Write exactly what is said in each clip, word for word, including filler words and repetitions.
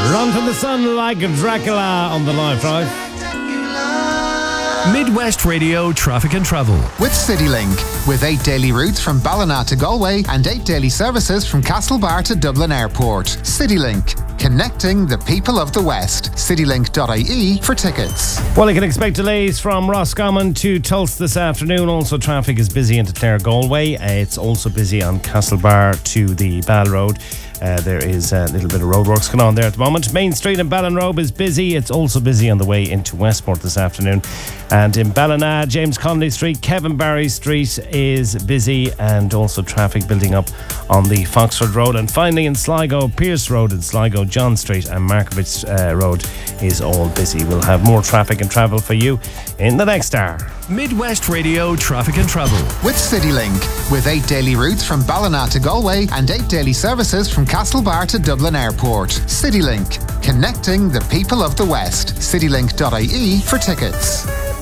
Run from the sun like Dracula on the live drive. Midwest Radio Traffic and Travel with CityLink, with eight daily routes from Ballina to Galway and eight daily services from Castlebar to Dublin Airport. CityLink, connecting the people of the West. citylink dot I E for tickets. Well, you can expect delays from Roscommon to Tulse this afternoon. Also, traffic is busy into Clare Galway. Uh, it's also busy on Castlebar to the Ball Road. Uh, there is a little bit of roadworks going on there at the moment. Main Street in Ballinrobe is busy. It's also busy on the way into Westport this afternoon. And in Ballina, James Connolly Street, Kevin Barry Street is busy, and also traffic building up on the Foxford Road. And finally in Sligo, Pierce Road in Sligo, John Street and Markovich uh, Road is all busy. We'll have more traffic and travel for you in the next hour. Midwest Radio Traffic and Travel with CityLink, with eight daily routes from Ballina to Galway and eight daily services from Castlebar to Dublin Airport. CityLink, connecting the people of the West. citylink dot I E for tickets.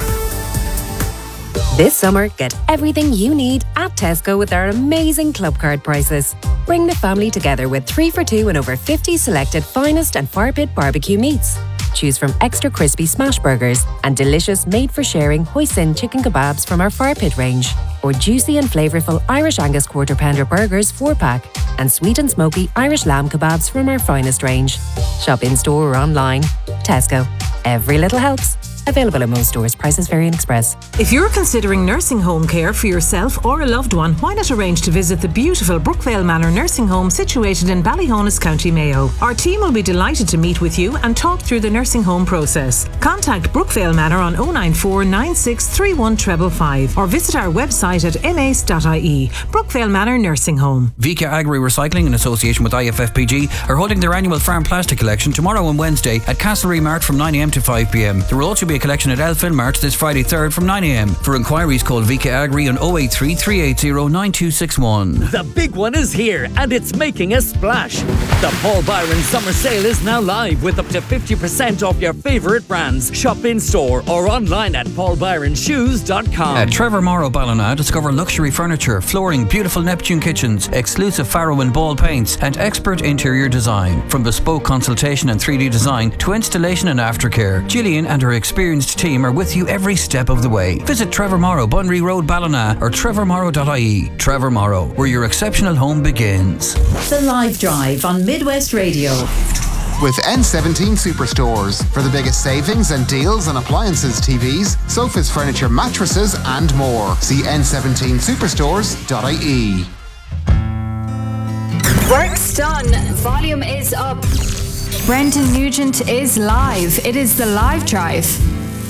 This summer, get everything you need at Tesco with our amazing club card prices. Bring the family together with three for two and over fifty selected finest and fire pit barbecue meats. Choose from extra crispy smash burgers and delicious made-for-sharing hoisin chicken kebabs from our fire pit range, or juicy and flavourful Irish Angus quarter pounder burgers four-pack, and sweet and smoky Irish lamb kebabs from our finest range. Shop in-store or online. Tesco. Every little helps. Available in most stores. Prices vary in Express. If you're considering nursing home care for yourself or a loved one, why not arrange to visit the beautiful Brookvale Manor Nursing Home situated in Ballyhonus, County Mayo. Our team will be delighted to meet with you and talk through the nursing home process. Contact Brookvale Manor on oh nine four nine six three one five five five or visit our website at m a c e dot I E. Brookvale Manor Nursing Home. Vika Agri Recycling, in association with I F F P G, are holding their annual farm plastic collection tomorrow and Wednesday at Castlereagh Mart from nine a m to five p m. There will also be a collection at Elfin Mart this Friday third from nine a m. For inquiries, call Vika Agri on oh eight three, three eight zero, nine two six one. The big one is here, and it's making a splash. The Paul Byron Summer Sale is now live with up to fifty percent off your favourite brands. Shop in store or online at paul byron shoes dot com. At Trevor Morrow Ballina, discover luxury furniture, flooring, beautiful Neptune kitchens, exclusive Faro and Ball paints, and expert interior design. From bespoke consultation and three D design to installation and aftercare, Gillian and her experienced team are with you every step of the way. Visit Trevor Morrow, Bunry Road, Ballina, or trevor morrow dot I E. Trevor Morrow, where your exceptional home begins. The Live Drive on Midwest Radio. With N seventeen Superstores for the biggest savings and deals on appliances, T Vs, sofas, furniture, mattresses, and more. See n seventeen superstores dot I E. Work's done. Volume is up. Brendan Nugent is live. It is the Live Drive.